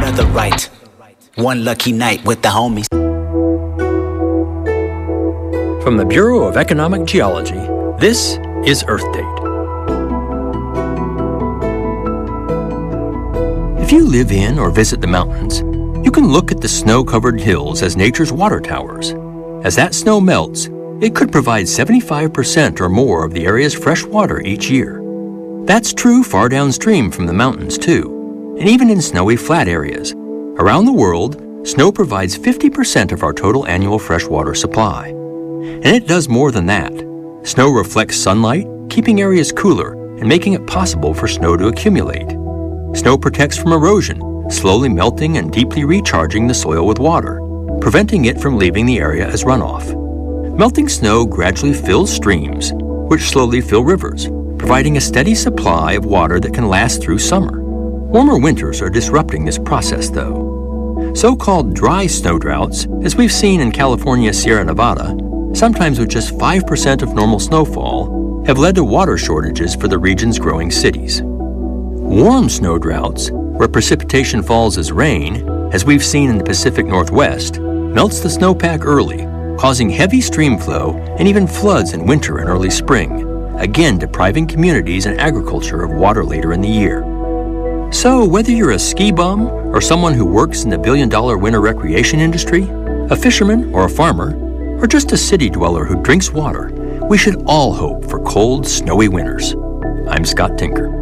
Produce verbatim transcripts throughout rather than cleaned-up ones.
weather right. One lucky night with the homies. From the Bureau of Economic Geology, this is Earth Date. If you live in or visit the mountains, you can look at the snow-covered hills as nature's water towers. As that snow melts, it could provide seventy-five percent or more of the area's fresh water each year. That's true far downstream from the mountains, too, and even in snowy flat areas. Around the world, snow provides fifty percent of our total annual freshwater supply. And it does more than that. Snow reflects sunlight, keeping areas cooler and making it possible for snow to accumulate. Snow protects from erosion, slowly melting and deeply recharging the soil with water, preventing it from leaving the area as runoff. Melting snow gradually fills streams, which slowly fill rivers, providing a steady supply of water that can last through summer. Warmer winters are disrupting this process, though. So-called dry snow droughts, as we've seen in California's Sierra Nevada, sometimes with just five percent of normal snowfall, have led to water shortages for the region's growing cities. Warm snow droughts, where precipitation falls as rain, as we've seen in the Pacific Northwest, melts the snowpack early, causing heavy stream flow and even floods in winter and early spring, again depriving communities and agriculture of water later in the year. So whether you're a ski bum or someone who works in the billion-dollar winter recreation industry, a fisherman or a farmer, or just a city dweller who drinks water, we should all hope for cold, snowy winters. I'm Scott Tinker.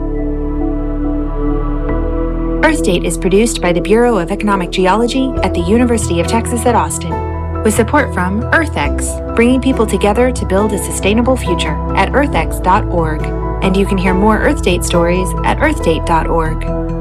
Earth Date is produced by the Bureau of Economic Geology at the University of Texas at Austin, with support from EarthX, bringing people together to build a sustainable future at earth x dot org. And you can hear more Earth Date stories at earth date dot org.